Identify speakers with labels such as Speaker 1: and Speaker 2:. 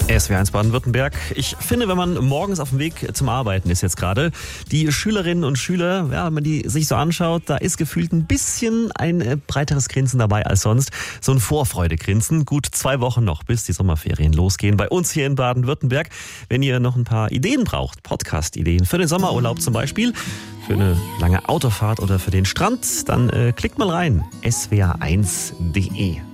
Speaker 1: SWR1 Baden-Württemberg. Ich finde, wenn man morgens auf dem Weg zum Arbeiten ist jetzt gerade, die Schülerinnen und Schüler, ja, wenn man die sich so anschaut, da ist gefühlt ein bisschen ein breiteres Grinsen dabei als sonst. So ein Vorfreude-Grinsen. Gut 2 Wochen noch, bis die Sommerferien losgehen. Bei uns hier in Baden-Württemberg. Wenn ihr noch ein paar Ideen braucht, Podcast-Ideen für den Sommerurlaub zum Beispiel, für eine lange Autofahrt oder für den Strand, dann klickt mal rein. swr1.de.